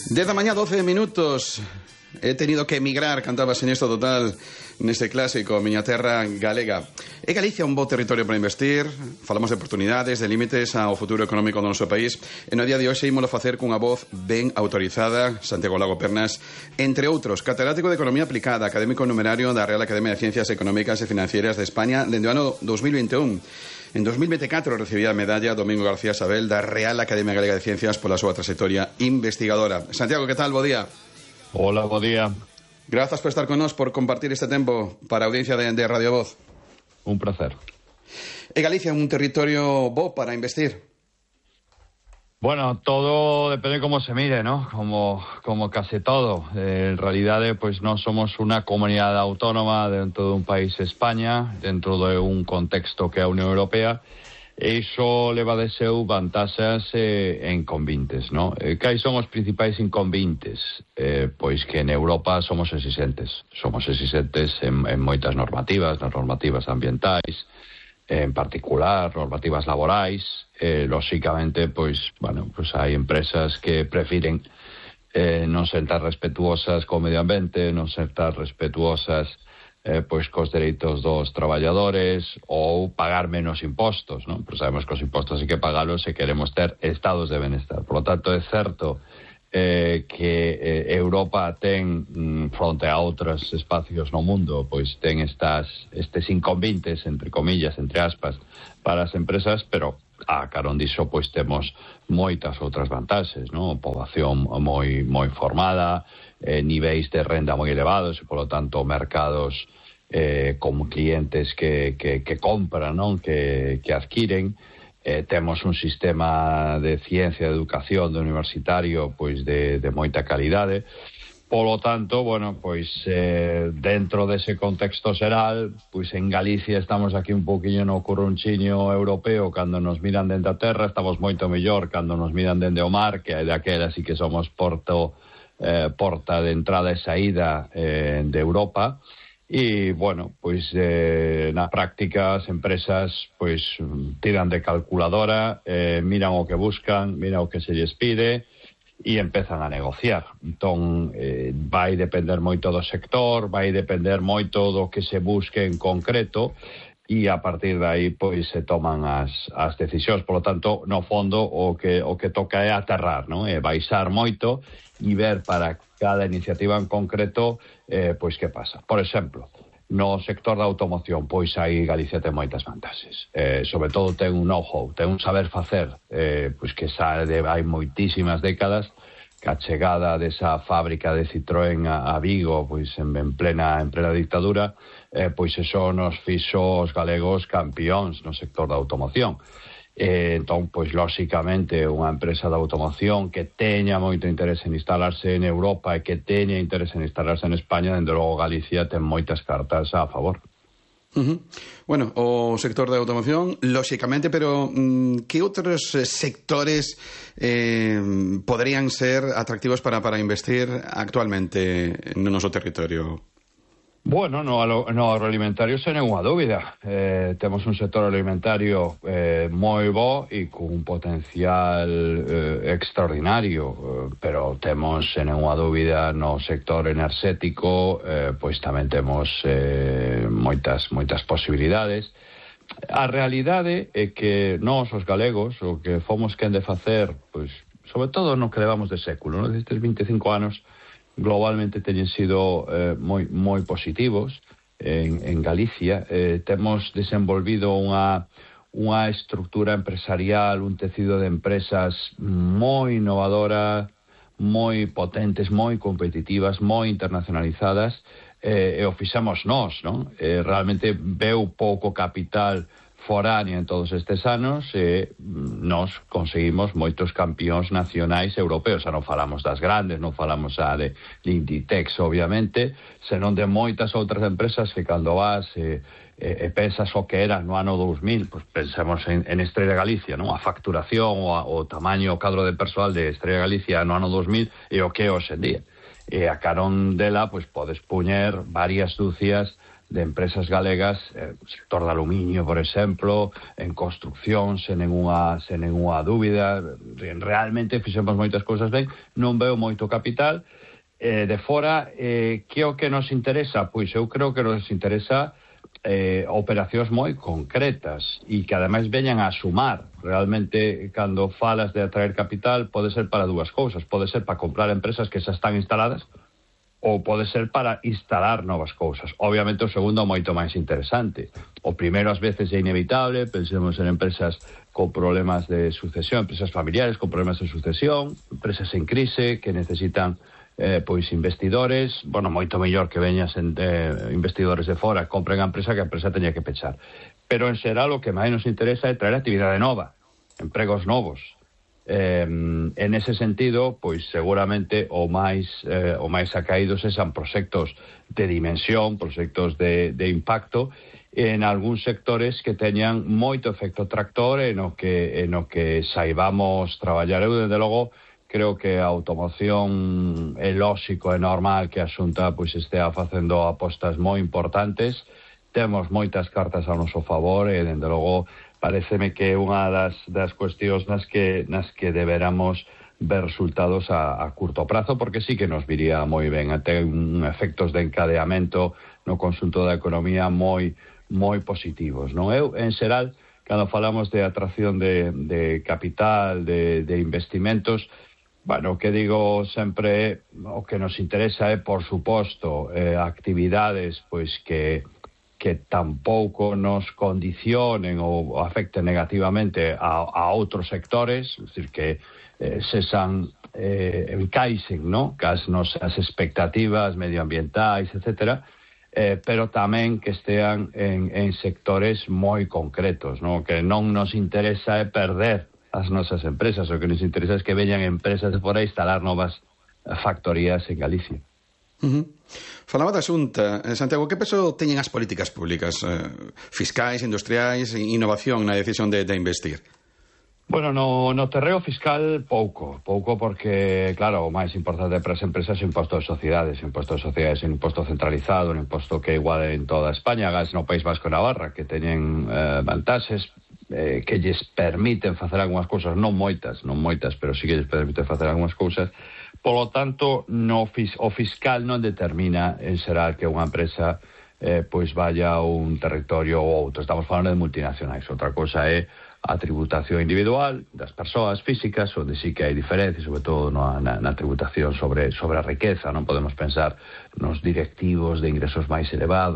10 da mañá, 12 minutos. He tenido que emigrar, cantaba Siniestro Total neste clásico, Miña Terra Galega. É Galicia un bo territorio para investir? Falamos de oportunidades, de límites ao futuro económico do noso país. E no día de hoxe ímolo facer cunha voz ben autorizada, Santiago Lago Pernas, entre outros, catedrático de Economía Aplicada, académico numerario da Real Academia de Ciencias Económicas e Financieras de España dende o ano 2021. En 2024 recibía a medalla Domingo García Sabel da Real Academia Galega de Ciencias pola súa trayectoria investigadora. Santiago, que tal? Bo día. Hola, bo día. Grazas por estar con nós, por compartir este tempo para a audiencia de Radio Voz. Un placer. É Galicia un territorio bo para investir? Bueno, todo depende de cómo se mire, ¿no? Como casi todo. En realidad, pues no somos una comunidad autónoma dentro de un país España, dentro de un contexto que é a Unión Europea. E iso leva de seu vantaxes e inconvenientes, ¿no? Cais son os principais inconvenientes? Pois que en Europa somos exigentes. Somos exigentes en moitas normativas, nas normativas ambientais, en particular, normativas laborais. Lóxicamente, pois hai empresas que prefiren non ser tan respetuosas co medio ambiente, non ser tan respetuosas pois cos dereitos dos traballadores ou pagar menos impostos, non? Pero sabemos que os impostos hai que pagalos se queremos ter estados de benestar. Por lo tanto, é certo que Europa ten, fronte a outros espacios no mundo, pois ten estes inconvenientes, entre comillas, entre aspas, para as empresas, pero a carón diso, pois temos moitas outras vantaxes, non? Poboación moi formada, niveis de renda moi elevados e, polo tanto, mercados como clientes que compran, non? Que adquiren. Temos un sistema de ciencia, de educación, de universitario, pois de moita calidade. Polo tanto, pois dentro dese contexto xeral, pois en Galicia estamos aquí un poquinho no currunchiño europeo, cando nos miran dende a terra, estamos moito mellor cando nos miran dende o mar, que de aquela sí que somos porta de entrada e saída de Europa. E, pois na práctica as empresas pois tiran de calculadora, miran o que buscan, miran o que se lles pide e empezan a negociar. Entón, vai depender moito do sector, vai depender moito do que se busque en concreto e a partir de aí pois se toman as decisións. Por lo tanto, no fondo, o que toca é aterrar, non? É baixar moito e ver para cada iniciativa en concreto pois que pasa. Por exemplo, no sector da automoción, pois aí Galicia ten moitas vantaxes. Sobre todo ten un know-how, ten un saber facer, pois que hai moitísimas décadas, que a chegada desa fábrica de Citroën a Vigo, pois en plena dictadura, pois eso nos fixo os galegos campións no sector da automoción. Entón, pois, lóxicamente, unha empresa de automoción que teña moito interese en instalarse en Europa e que teña interese en instalarse en España, dende logo Galicia ten moitas cartas a favor. Bueno, o sector de automoción, lóxicamente, pero que outros sectores poderían ser atractivos para investir actualmente no noso territorio? Bueno, no agroalimentario sen ninguna dúbida. Temos un sector alimentario moi bo e con un potencial extraordinario, pero temos sen ninguna dúbida no sector enerxético, pois tamén temos moitas posibilidades. A realidade é que nós, os galegos, o que fomos quen de facer, pois, sobre todo no que levamos de século, no? Destes 25 anos, globalmente teñen sido moi positivos en Galicia. Temos desenvolvido unha estructura empresarial, un tecido de empresas moi innovadora, moi potentes, moi competitivas, moi internacionalizadas, e o fixamos nós, non? Realmente veu pouco capital foráneo en todos estes anos e nós conseguimos moitos campións nacionais europeos. Xa non falamos das grandes, non falamos de Inditex, obviamente, senón de moitas outras empresas que cando vas e pensas o que era no ano 2000, pues pensemos en Estrella Galicia, non? A facturación, o tamaño, o cadro de persoal de Estrella Galicia no ano 2000 e o que é hoxe en día. E a carón dela, pues podes puñer varias dúcias empresas galegas, sector de aluminio, por exemplo, en construcción, sen nenhuma dúbida. Realmente fixemos moitas cousas ben, non veo moito capital de fora. Que o que nos interesa? Pois eu creo que nos interesa operacións moi concretas e que ademais veñan a sumar. Realmente, cando falas de atraer capital, pode ser para dúas cousas. Pode ser para comprar empresas que xa están instaladas ou pode ser para instalar novas cousas. Obviamente o segundo é moito máis interesante. O primeiro ás veces é inevitable. Pensemos en empresas con problemas de sucesión, empresas familiares con problemas de sucesión, empresas en crise que necesitan pois investidores. Bueno, moito mellor que veñas investidores de fora, compren a empresa, que a empresa teña que pechar. Pero en xeral o que máis nos interesa é traer actividade nova, empregos novos. En ese sentido, pois seguramente o máis acaídos esan proxectos de dimensión, proxectos de impacto en algúns sectores que teñan moito efecto tractor e no que saibamos traballar. Eu, desde logo, creo que a automoción é lóxico e normal que a Xunta pois estea facendo apostas moi importantes. Temos moitas cartas ao noso favor e, dende logo, pareceme que é unha das cuestións nas que deberamos ver resultados a curto prazo, porque sí que nos viría moi ben. Ten efectos de encadeamento no conxunto da economía moi positivos, non? Eu, en xeral, cando falamos de atracción de capital, de investimentos, bueno, o que digo sempre, o que nos interesa é, por suposto, actividades pois que tampouco nos condicionen ou afecten negativamente a outros sectores, é dicir, que encaixen, no? Cas nosas expectativas medioambientais, etcétera, pero tamén que estean en sectores moi concretos, no? Que non nos interesa é perder as nosas empresas, o que nos interesa é que veñan empresas de fora a instalar novas factorías en Galicia. Falaba da Xunta. Santiago, que peso teñen as políticas públicas, fiscais, industriais, innovación na decisión de investir? Bueno, no terreo fiscal pouco porque, claro, o máis importante para as empresas é o imposto de sociedades. O imposto de sociedades é un imposto centralizado, un imposto que é igual en toda España, gas no País Vasco e Navarra, que teñen vantaxes que lles permiten facer algunhas cousas, non moitas, pero sí que lles permiten facer algunhas cousas. Polo tanto, o fiscal non determina en xeral que unha empresa pois vaya a un territorio ou outro. Estamos falando de multinacionais. Outra cosa é a tributación individual das persoas físicas, onde sí que hai diferencias, sobre todo na tributación sobre a riqueza. Non podemos pensar nos directivos de ingresos máis elevados,